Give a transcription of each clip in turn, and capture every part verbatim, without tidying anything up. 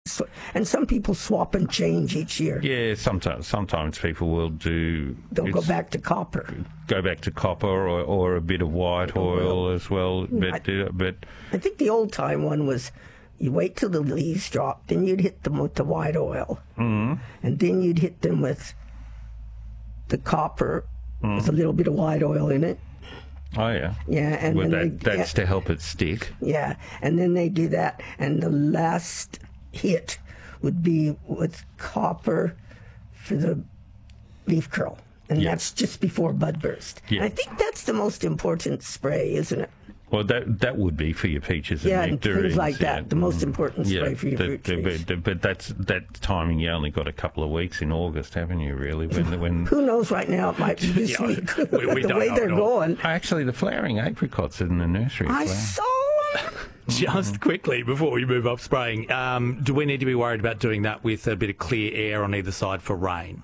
So, and some people swap and change each year. Yeah, sometimes sometimes people will do. They'll go back to copper. Go back to copper, or, or a bit of white oil as well. But I, but I think the old time one was, you wait till the leaves drop, then you'd hit them with the white oil, mm-hmm. and then you'd hit them with the copper mm. with a little bit of white oil in it. Oh yeah, yeah, and well, then that, they, that's yeah, to help it stick. Yeah, and then they do that, and the last hit would be with copper for the leaf curl, and yeah. that's just before bud burst. Yeah. And I think that's the most important spray, isn't it? Well, that that would be for your peaches and yeah, nectarines. and things like yeah. that. The most important spray yeah, for your the, fruit the, trees. But, but that's that timing. You only got a couple of weeks in August, haven't you? Really? When when who knows? Right now, it might be this yeah, week. we, we the don't way know they're going. Actually, the flowering apricots in the nursery. I flower. saw. Just quickly, before we move off spraying, um, do we need to be worried about doing that with a bit of clear air on either side for rain?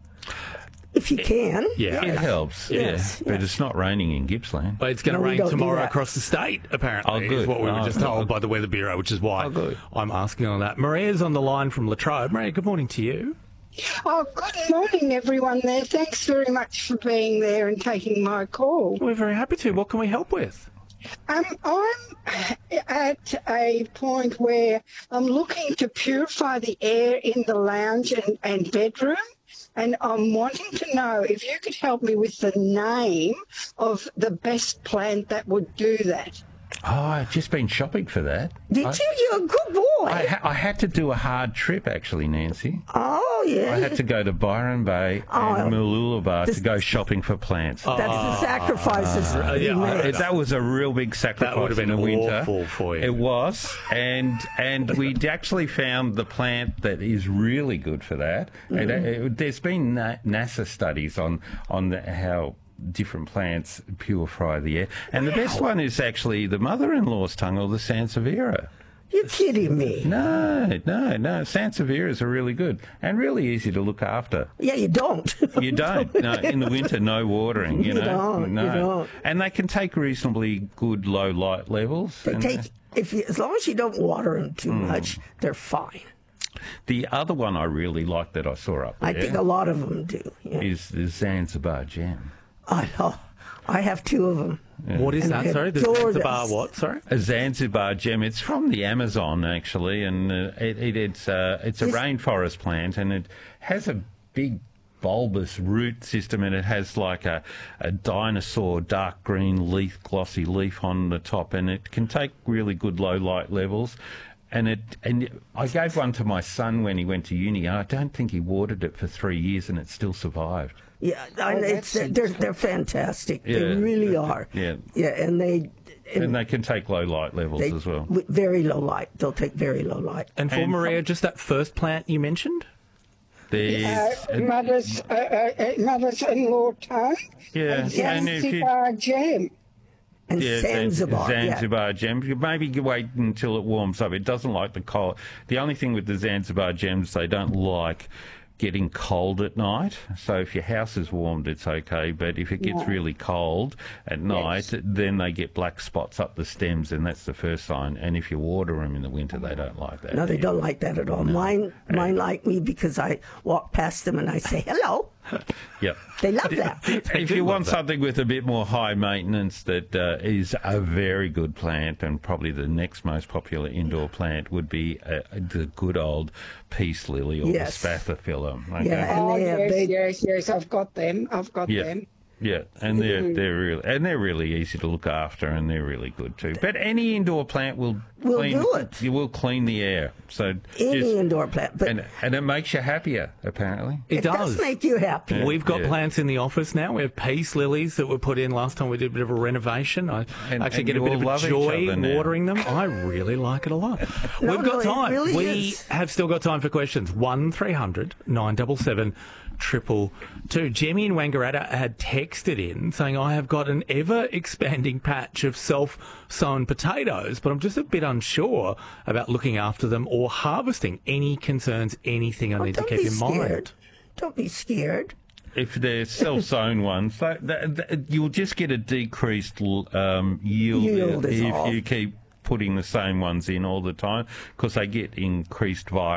If you can. Yeah. It helps, Yes, yeah. But yes. it's not raining in Gippsland. But it's going to No, we rain don't do tomorrow that. across the state, apparently, Oh, good. is what we were Oh, just good. told by the Weather Bureau, which is why Oh, good. I'm asking on that. Maria's on the line from Latrobe. Maria, good morning to you. Oh, good morning, everyone there. Thanks very much for being there and taking my call. We're very happy to. What can we help with? Um, I'm at a point where I'm looking to purify the air in the lounge and, and bedroom, and I'm wanting to know if you could help me with the name of the best plant that would do that. Oh, I've just been shopping for that. Did I, you? You're a good boy. I, ha- I had to do a hard trip, actually, Nancy. oh, yeah. I had to go to Byron Bay Oh, and Mooloolaba this- to go shopping for plants. That's the sacrifices. Uh, you yeah, made. Uh, that was a real big sacrifice That would have been in the winter. awful for you. It was, and and we actually found the plant that is really good for that. And, uh, there's been Na- NASA studies on on the, how different plants purify the air, and the best one is actually the mother-in-law's tongue, or the Sansevieria. You're kidding me. No, no, no. Sansevieras are really good and really easy to look after. Yeah, you don't. You don't. No, in the winter, no watering. You, You know, don't, no. you don't. And they can take reasonably good low light levels. They and take, if you, as long as you don't water them too much, they're fine. the other one I really like that I saw up I there think a lot of them do. Yeah. is the Zanzibar gem. I know. I have two of them. What is And that? they're Sorry, the gorgeous. Zanzibar what? Sorry. A Zanzibar gem. It's from the Amazon, actually, and uh, it, it, it's uh, it's a This- rainforest plant, and it has a big bulbous root system, and it has like a, a dinosaur dark green leaf, glossy leaf on the top, and it can take really good low light levels. And it and I gave one to my son when he went to uni. I don't think he watered it for three years, and it still survived. Yeah, I, Oh, it's, that's they're they're fantastic. Yeah. They really are. Yeah. Yeah, and they and And they can take low light levels they as well. with very low light. They'll take very low light. And for And- Maria, just that first plant you mentioned? There's, Uh, mother's, uh, uh, uh, mother's-in-law tongue yeah, and and if you- Zanzibar gem. And Yeah, Zanzibar. yeah. Zanzibar gem. You maybe you wait until it warms up. It doesn't like the cold. The only thing with the Zanzibar gems, they don't like getting cold at night. So if your house is warmed, it's okay. But if it gets Yeah. really cold at night, then they get black spots up the stems, and that's the first sign. And if you water them in the winter, they don't like that. No, they don't like that at all. Mine, mine like me because I walk past them and I say hello. Yep. They love that. If you want something with a bit more high maintenance that uh, is a very good plant, and probably the next most popular indoor plant would be uh, the good old peace lily or Yes. the spathiphyllum. Okay? Yeah. And Oh, they have yes, big- yes, yes, I've got them. I've got Yeah. them. Yeah, and they're they're really and they're really easy to look after, and they're really good too. But any indoor plant will Will clean, do it. You will clean the air. So Any just- indoor plant, but and and it makes you happier apparently. It, it does make you happy. We've got Yeah. plants in the office now. We have peace lilies that were put in last time we did a bit of a renovation. I And- actually and get a you bit all of a love each joy other now. watering them. I really like it a lot. No, We've got no, it time. really we is. have still got time for questions. one three hundred nine seven seven triple two. Jemmy in Wangaratta had texted in saying, I have got an ever-expanding patch of self-sown potatoes, but I'm just a bit unsure about looking after them or harvesting. Any concerns, anything I Oh, need to don't keep be in scared. mind? Don't be scared. If they're self-sown ones, that, that, that, you'll just get a decreased um, yield, Yield is if all. you keep putting the same ones in all the time because they get increased virus.